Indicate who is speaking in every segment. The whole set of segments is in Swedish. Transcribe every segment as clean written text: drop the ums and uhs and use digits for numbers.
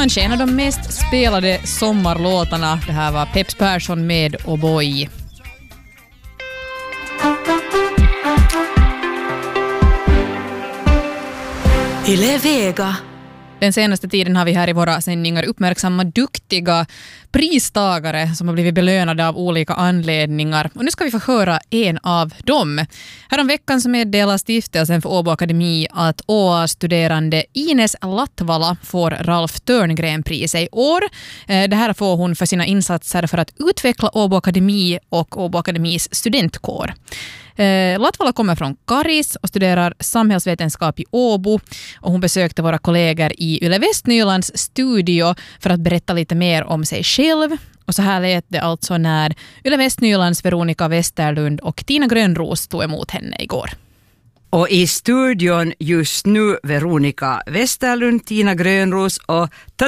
Speaker 1: Kanske en av de mest spelade sommarlåtarna. Det här var Peps Persson med O'boy.
Speaker 2: Yle Vega.
Speaker 1: Den senaste tiden har vi här i våra sändningar uppmärksammat duktiga pristagare som har blivit belönade av olika anledningar. Och nu ska vi få höra en av dem. Häromveckan så meddelar stiftelsen för Åbo Akademi att OA-studerande Ines Latvala får Ralf Törngren-priset i år. Det här får hon för sina insatser för att utveckla Åbo Akademi och Åbo Akademis studentkår. Latvala kommer från Karis och studerar samhällsvetenskap i Åbo, och hon besökte våra kollegor i Yle Västnylands studio för att berätta lite mer om sig själv. Och så här lät det alltså när Yle Västnylands Veronica Westerlund och Tina Grönros tog emot henne igår.
Speaker 3: Och i studion just nu Veronica Westerlund, Tina Grönros och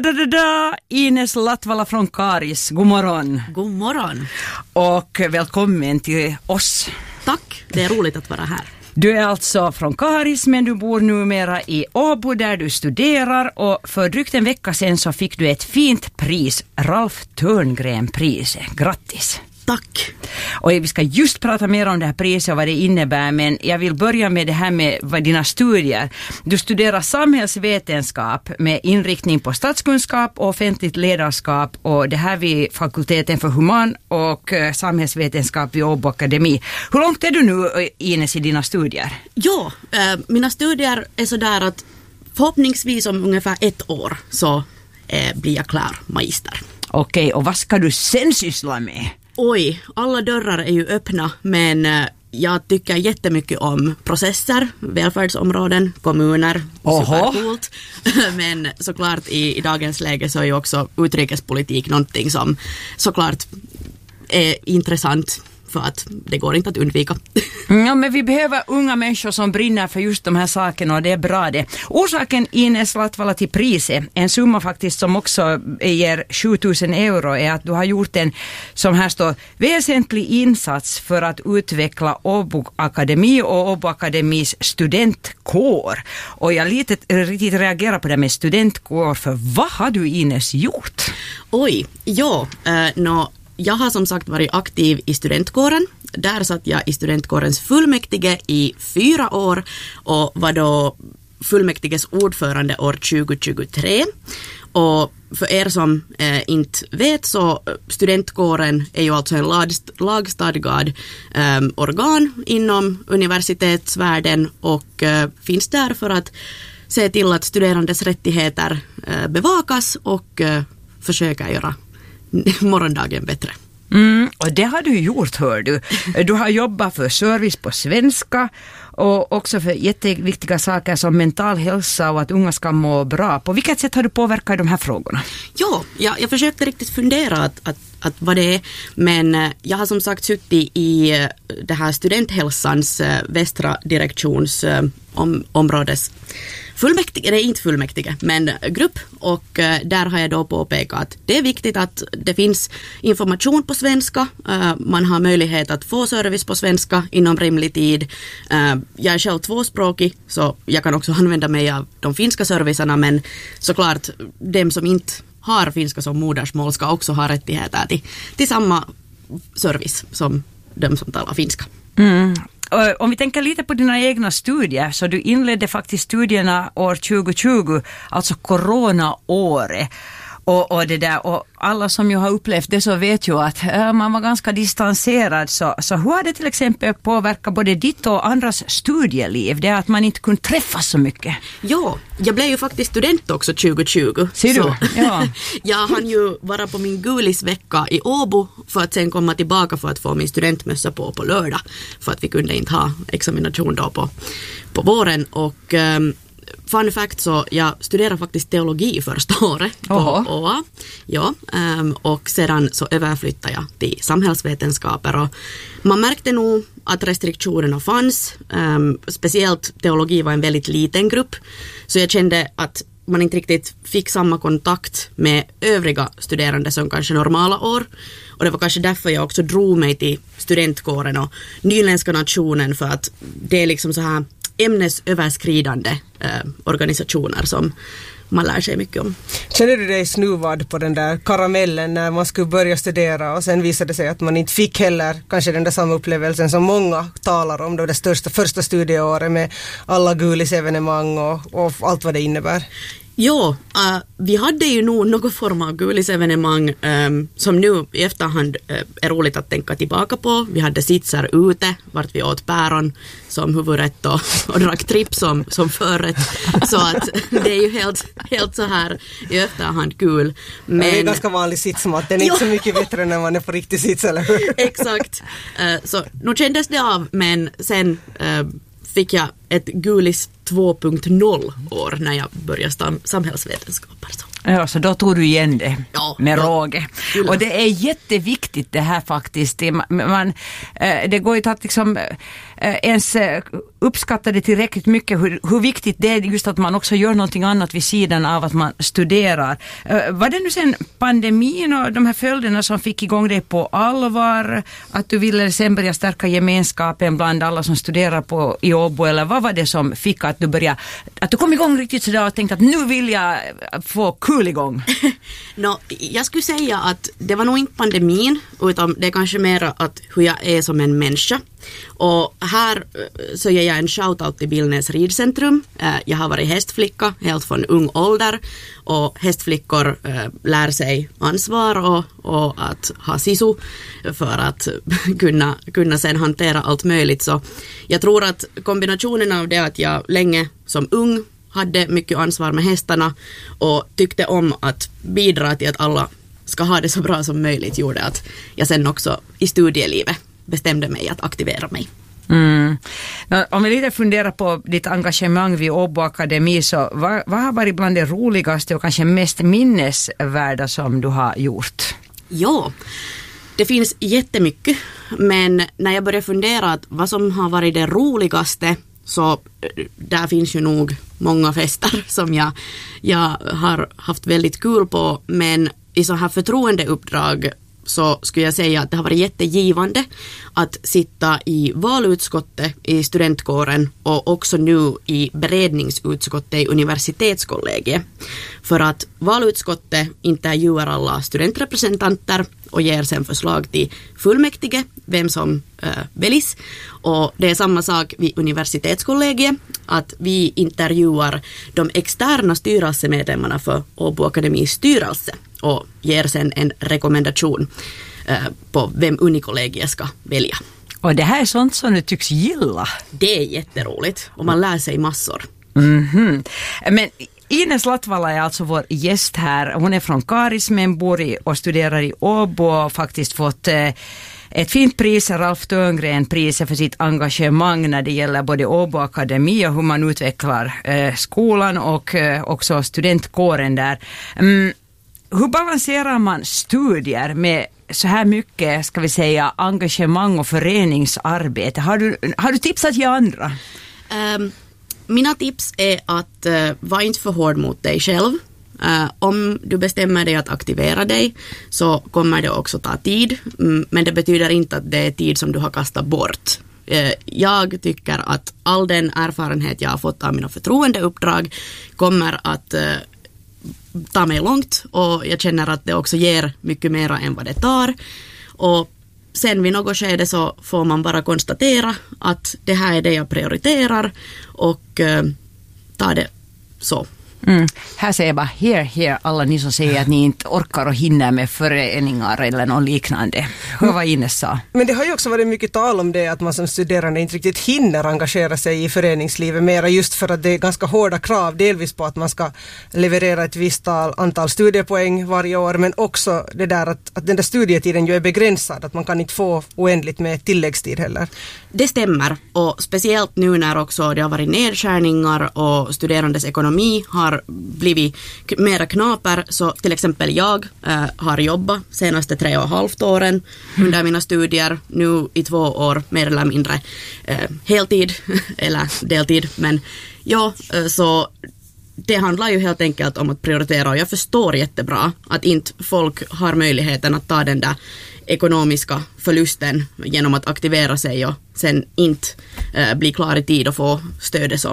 Speaker 3: Ines Latvala från Karis. God morgon.
Speaker 2: God morgon.
Speaker 3: Och välkommen till oss.
Speaker 2: Tack, det är roligt att vara här.
Speaker 3: Du är alltså från Karis, men du bor numera i Åbo där du studerar, och för drygt en vecka sedan så fick du ett fint pris, Ralf Törngren-priset. Grattis!
Speaker 2: Tack!
Speaker 3: Och vi ska just prata mer om det här priset och vad det innebär, men jag vill börja med det här med dina studier. Du studerar samhällsvetenskap med inriktning på statskunskap och offentligt ledarskap, och det här vid fakulteten för human- och samhällsvetenskap vid Åbo Akademi. Hur långt är du nu, Ines, i dina studier?
Speaker 2: Ja, mina studier är så där att förhoppningsvis om ungefär 1 år så blir jag klar magister.
Speaker 3: Okej, och vad ska du sen syssla med?
Speaker 2: Oj, alla dörrar är ju öppna, men jag tycker jättemycket om processer, välfärdsområden, kommuner, supercoolt. Men såklart i dagens läge så är ju också utrikespolitik någonting som såklart är intressant, för att det går inte att undvika.
Speaker 3: Ja, men vi behöver unga människor som brinner för just de här sakerna, och det är bra det. Orsaken, Ines Latvala, till priset, en summa faktiskt som också ger 7000 euro, är att du har gjort en, som här står, väsentlig insats för att utveckla Åbo Akademi och Åbo Akademis studentkår. Och jag riktigt reagerar på det med studentkår, för vad har du, Ines, gjort?
Speaker 2: Oj, ja, jag har som sagt varit aktiv i studentkåren. Där satt jag i studentkårens fullmäktige i 4 år och var då fullmäktiges ordförande år 2023. Och för er som inte vet, så studentkåren är ju alltså en lagstadgad organ inom universitetsvärlden, och finns där för att se till att studerandes rättigheter bevakas och försöka göra morgondagen bättre.
Speaker 3: Och det har du gjort, hör du. Du har jobbat för service på svenska och också för jätteviktiga saker som mental hälsa och att unga ska må bra. På vilket sätt har du påverkat de här frågorna?
Speaker 2: Ja, jag försökte riktigt fundera att vad det är, men jag har som sagt suttit i det här studenthälsans västra direktions områdes fullmäktige, det är inte fullmäktige, men grupp, och där har jag då påpekat att det är viktigt att det finns information på svenska, man har möjlighet att få service på svenska inom rimlig tid. Jag är själv tvåspråkig, så jag kan också använda mig av de finska servicerna, men såklart dem som inte har finska som modersmål ska också ha rättigheter till samma service som de som talar finska.
Speaker 3: Om vi tänker lite på dina egna studier, så du inledde faktiskt studierna år 2020, alltså coronaåret. Och det där, och alla som ju har upplevt det så vet ju att man var ganska distanserad, så hur har det till exempel påverkat både ditt och andras studieliv, det är att man inte kunde träffas så mycket?
Speaker 2: Ja, jag blev ju faktiskt student också 2020.
Speaker 3: Ser du? Ja.
Speaker 2: Jag hann ju vara på min gulisvecka i Åbo för att sen komma tillbaka för att få min studentmössa på lördag, för att vi kunde inte ha examination då på våren. Och fun fact, så jag studerar faktiskt teologi första året på OA. Ja, och sedan så överflyttade jag till samhällsvetenskaper, och man märkte nog att restriktionerna fanns. Speciellt teologi var en väldigt liten grupp, så jag kände att man inte riktigt fick samma kontakt med övriga studerande som kanske normala år. Och det var kanske därför jag också drog mig till studentkåren och Nyländska nationen, för att det är liksom så här ämnesöverskridande organisationer man lär sig mycket om.
Speaker 4: Känner du dig snuvad på den där karamellen när man skulle börja studera och sen visade det sig att man inte fick heller kanske den där samma upplevelsen som många talar om då, det första studieåret med alla gulisevenemang och allt vad det innebär?
Speaker 2: Jo, vi hade ju nog någon form av gulisevenemang som nu i efterhand är roligt att tänka tillbaka på. Vi hade sitsar ute, vart vi åt päron som huvudrätt och drack tripp som förrätt. Så att det är ju helt så här i efterhand kul. Men
Speaker 4: det är ganska vanlig sitsmat, den är inte så mycket bättre när man är på riktig sits, eller hur?
Speaker 2: Exakt. Så nu kändes det av, men sen fick jag ett gulis 2.0 år när jag började samhällsvetenskaper.
Speaker 3: Ja, så då tog du igen det med råge.
Speaker 2: Ja.
Speaker 3: Och det är jätteviktigt det här faktiskt. Det går ju att liksom ens uppskatta det tillräckligt mycket hur viktigt det är just att man också gör någonting annat vid sidan av att man studerar. Var det nu sen pandemin och de här följderna som fick igång dig på allvar? Att du ville sen börja stärka gemenskapen bland alla som studerar i Åbo, eller vad var det som fick att du kom igång riktigt sådär och tänkte att nu vill jag få kul igång?
Speaker 2: Jag skulle säga att det var nog inte pandemin, utan det är kanske mer att hur jag är som en människa. Och här så ger jag en shoutout till Billnäs ridcentrum. Jag har varit hästflicka helt från ung ålder, och hästflickor lär sig ansvar och att ha sisu för att kunna sen hantera allt möjligt. Så jag tror att kombinationen av det att jag länge som ung hade mycket ansvar med hästarna och tyckte om att bidra till att alla ska ha det så bra som möjligt gjorde att jag sen också i studielivet bestämde mig att aktivera mig.
Speaker 3: Om vi lite funderar på ditt engagemang vid Åbo Akademi, så vad har varit bland det roligaste och kanske mest minnesvärda som du har gjort?
Speaker 2: Ja, det finns jättemycket, men när jag börjar fundera att vad som har varit det roligaste, så där finns ju nog många fester som jag har haft väldigt kul på, men i så här förtroendeuppdrag så skulle jag säga att det har varit jättegivande att sitta i valutskottet i studentkåren och också nu i beredningsutskottet i universitetskollegiet. För att valutskottet intervjuar alla studentrepresentanter och ger sen förslag till fullmäktige, vem som väljs. Och det är samma sak vid universitetskollegiet, att vi intervjuar de externa styrelsemedlemmarna för Åbo Akademis styrelse och ger sen en rekommendation på vem unikollegiet ska välja.
Speaker 3: Och det här är sånt som du tycks gilla.
Speaker 2: Det är jätteroligt och man lär sig massor.
Speaker 3: Men Ines Latvala är alltså vår gäst här. Hon är från Karis men bor och studerar i Åbo och faktiskt fått ett fint pris, Ralf Törngren-priset, för sitt engagemang när det gäller både Åbo Akademi och hur man utvecklar skolan och också studentkåren där. Hur balanserar man studier med så här mycket, ska vi säga, engagemang och föreningsarbete? Har du tips att ge andra?
Speaker 2: Mina tips är att var inte för hård mot dig själv. Om du bestämmer dig att aktivera dig så kommer det också ta tid, men det betyder inte att det är tid som du har kastat bort. Jag tycker att all den erfarenhet jag har fått av mina förtroendeuppdrag kommer att ta mig långt, och jag känner att det också ger mycket mer än vad det tar. Och sen vid något skede så får man bara konstatera att det här är det jag prioriterar och ta det så.
Speaker 3: Här säger jag bara here, alla ni som säger att ni inte orkar och hinner med föreningar eller något liknande. Hur var Ines sa?
Speaker 4: Men det har ju också varit mycket tal om det, att man som studerande inte riktigt hinner engagera sig i föreningslivet mera, just för att det är ganska hårda krav, delvis på att man ska leverera ett visst antal studiepoäng varje år, men också det där att den där studietiden ju är begränsad, att man kan inte få oändligt med tilläggstid heller.
Speaker 2: Det stämmer, och speciellt nu när också det har varit nedskärningar och studerandes ekonomi har blivit mera knaper, så till exempel jag har jobbat senaste 3,5 åren under mina studier, nu i 2 år mer eller mindre heltid eller deltid, men ja, så det handlar ju helt enkelt om att prioritera, och jag förstår jättebra att inte folk har möjligheten att ta den där ekonomiska förlusten genom att aktivera sig och sen inte bli klar i tid och få stödet som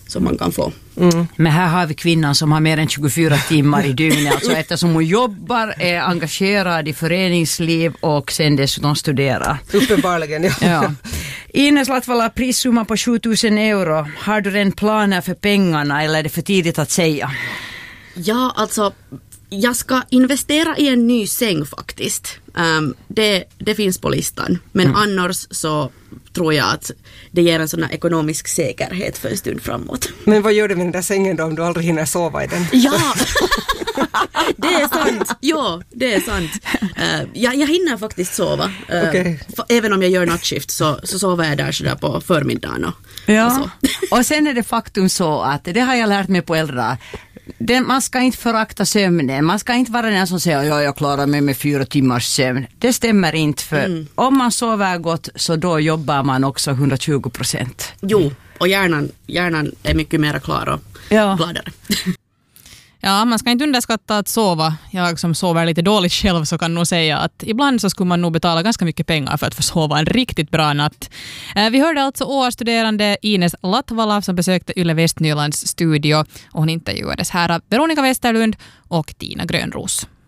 Speaker 2: som man kan få.
Speaker 3: Men här har vi kvinnan som har mer än 24 timmar i dygnet, alltså eftersom hon jobbar, är engagerad i föreningsliv och sen dessutom studerar.
Speaker 4: Uppenbarligen, ja.
Speaker 3: Ja. Ines Latvala, prissumma på 7000 euro. Har du redan planer för pengarna eller är det för tidigt att säga?
Speaker 2: Ja, alltså jag ska investera i en ny säng faktiskt. Det finns på listan. Men annars så tror jag att det ger en sån här ekonomisk säkerhet för en stund framåt.
Speaker 4: Men vad gör du med den där sängen då om du aldrig hinner sova i den?
Speaker 2: Ja, det är sant. Ja, det är sant. Jag hinner faktiskt sova.
Speaker 4: Okay.
Speaker 2: Även om jag gör nattskift så sover jag där sådär på förmiddagen. Och så.
Speaker 3: Och sen är det faktum så att det har jag lärt mig på äldre. Man ska inte förakta sömnen. Man ska inte vara den som säger ja, jag klarar mig med 4 timmars sömn. Det stämmer inte, för om man sover gott så då jobbar man också 120%.
Speaker 2: Jo, och hjärnan är mycket mer klar och gladare.
Speaker 1: Ja, man ska inte underskatta att sova. Jag som sover lite dåligt själv så kan nog säga att ibland så skulle man nog betala ganska mycket pengar för att få sova en riktigt bra natt. Vi hörde alltså OA-studerande Ines Latvala som besökte Yle Västnylands studio och hon intervjuades här av Veronica Westerlund och Tina Grönros.